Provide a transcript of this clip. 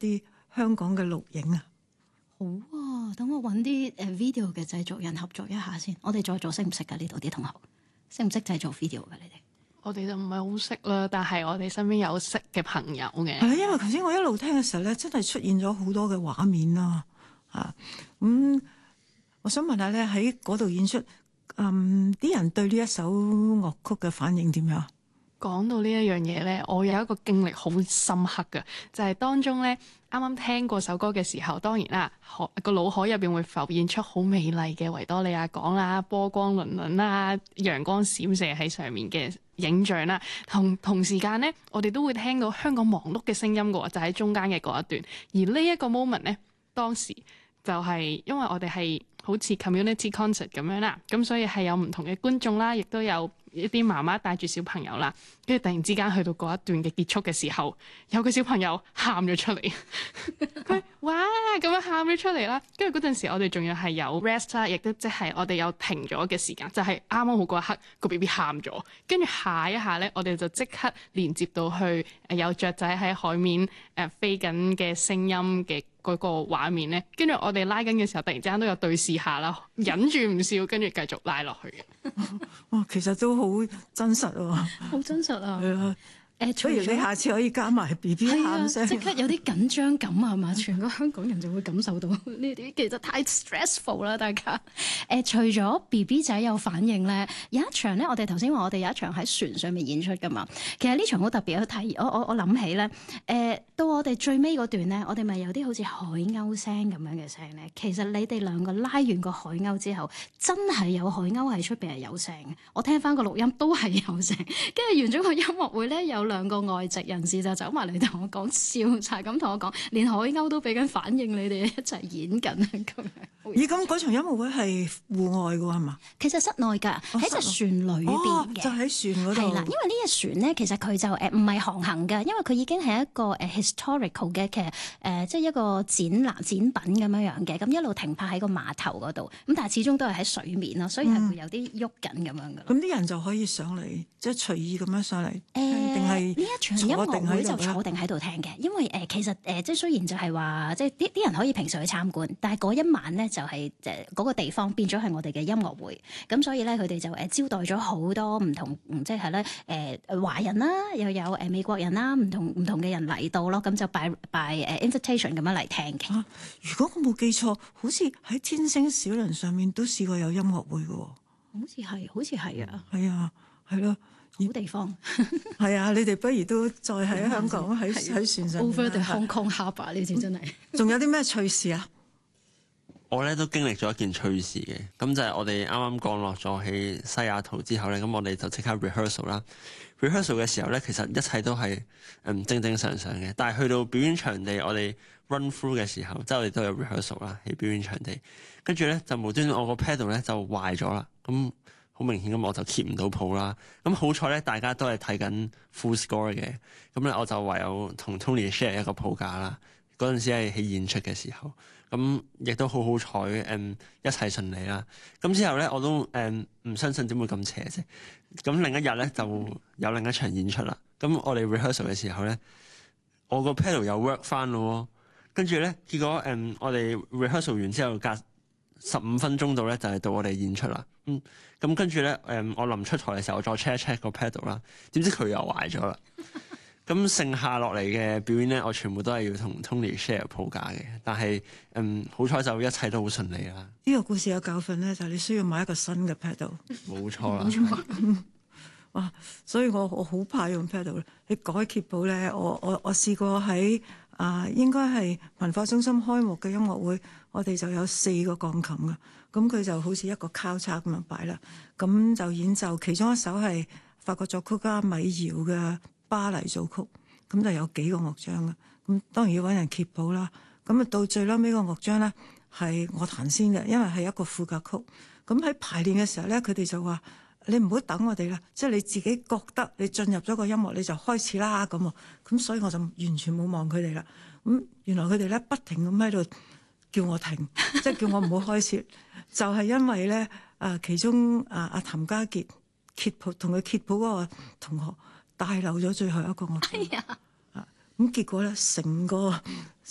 啲香港嘅錄影啊？ 好啊，等我揾啲video 嘅製作人合作一下先。我哋再做識唔識㗎？呢度啲同學識唔識製作 video 㗎？你哋？ 我哋就唔係好識啦，但係我哋身邊有識嘅朋友嘅。 係啊，因為頭先我一路聽嘅時候咧，真係出現咗好多嘅畫面啦，我想問下咧，喺嗰度演出，啲人對呢一首樂曲嘅反應點樣？ 講到呢一樣嘢咧，我有一個經歷好深刻嘅，就係當中咧，啱啱聽過首歌嘅時候，當然啦，個腦海入邊會浮現出好美麗嘅維多利亞港啦、波光粼粼啦、陽光閃射喺上面嘅影像啦，同時間咧，我哋都會聽到香港忙碌嘅聲音嘅喎，就喺中間嘅嗰一段。而呢一個 moment 咧，當時就係因為我哋係好似 community concert 咁樣啦，咁所以係有唔同嘅觀眾啦，亦都有一啲媽媽帶住小朋友啦，跟住突然之間去到嗰一段嘅結束嘅時候，有個小朋友喊咗出嚟，佢哇咁樣喊咗出嚟啦，跟住嗰陣時我哋仲要係有 rest 啦，亦都即係我哋有停咗嘅時間，就係啱啱好嗰一刻個 BB 喊咗，跟住下一下咧，我哋就即刻連接到去有雀仔喺海面飛緊嘅聲音嘅嗰個畫面咧，跟住我哋拉緊嘅時候，突然之間都有對視下啦，忍住唔笑，跟住繼續拉落去嘅。 哇，其實都好真實喎， 好真實啊！ 係啊。 不如你下次可以加埋 BB 喊聲， 即刻有啲緊張感啊，係嘛？全個香港人就會感受到呢啲，其實太 stressful 啦，大家。除咗 BB 仔有反應咧，有一場咧，我哋頭先話我哋有一場喺船上面演出噶嘛。其實呢場好特別，我諗起咧，到我哋最尾嗰段咧，我哋咪有啲好似海鷗聲咁樣嘅聲咧。其實你哋兩個拉完個海鷗之後，真係有海鷗喺出邊係有聲。我聽翻個錄音都係有聲，跟住完咗個音樂會咧有兩個外籍人士就走埋嚟同我講笑，就係咁同我講，連海鷗都俾緊反應，你哋一齊演緊咁樣。 咦？咁嗰場音樂會係戶外嘅係嘛？ 其實室內㗎，喺隻船裏邊嘅， 就喺船嗰度。 係啦，因為呢隻船咧，其實佢就唔係航行㗎，因為佢已經係一個historical 嘅，其實即係一個展品咁樣樣嘅，咁一路停泊喺個碼頭嗰度，咁但係始終都係喺水面咯，所以係會有啲喐緊咁樣㗎。 咁啲人就可以上嚟，即係隨意咁樣上嚟，定係呢一場音樂會就坐定喺度聽嘅，因為其實即係雖然就係話，即係啲人可以平時去參觀，但係嗰一晚咧就係嗰個地方變咗係我哋嘅音樂會，咁所以咧佢哋就招待咗好多唔同，即係咧華人啦，又有美國人啦，唔同嘅人嚟到咯，咁就 by invitation 咁樣嚟聽嘅。 如果我冇記錯，好似喺天星小輪上面都試過有音樂會嘅喎。 好似係啊。 係啊，係咯。 好地方係啊！你哋不如都再喺香港喺船上 Over the Hong Kong Harbour 呢次真係。 仲有啲咩趣事啊？ 我咧都經歷咗一件趣事嘅，咁就係我哋啱啱降落咗喺西雅圖之後咧，咁我哋就即刻 rehearsal 啦。rehearsal 嘅時候咧，其實一切都係正正常常嘅，但係去到表演場地，我哋 run through 嘅時候，即係我哋都有 rehearsal 啦喺表演場地，跟住咧就無端端我個 pedal 咧就壞咗啦，咁。好明顯咁我就 keep 唔到譜啦，咁好彩咧大家都係睇緊 full score 嘅，咁咧我就唯有同 Tony share 一個譜架啦。嗰陣時係喺演出嘅時候，咁亦都好彩一切順利啦。咁之後咧我都唔相信點會咁邪啫。咁另一日咧就有另一場演出啦。咁我哋 rehearsal 嘅時候咧，我個 pedal 又 work 翻咯，跟住咧結果我哋 rehearsal 完之後隔15分鐘度咧就係到我哋演出啦。咁跟住咧我臨出台嘅時候，我再 check 一 check 個 pedal 啦，點知佢又壞咗啦。咁剩下落嚟嘅表演咧，我全部都係要同 Tony share 譜架嘅。但係好彩就一切都好順利啦。 呢個故事嘅教訓咧，就係你需要買一個新嘅 pedal。 冇錯啦。 哇！所以我好怕用 pedal。你改揭譜咧，我試過喺應該係文化中心開幕嘅音樂會，我哋就有4個鋼琴㗎。咁佢就好似一個交叉咁樣擺啦。咁就演奏其中一首係法國作曲家米窯嘅《巴黎組曲》，咁就有幾個樂章嘅。咁當然要揾人揭譜啦。咁到最撈尾個樂章咧係我彈先嘅，因為係一個賦格曲。咁喺排練嘅時候咧，佢哋就話：你唔好等我哋啦，即係你自己覺得你進入咗個音樂你就開始啦咁。咁所以我就完全冇望佢哋啦。咁原來佢哋咧不停咁喺度叫我停，即係叫我唔好開始，就係因為咧其中阿譚家傑揭譜同佢揭譜嗰個同學帶漏咗最後一個樂章。咁結果咧成個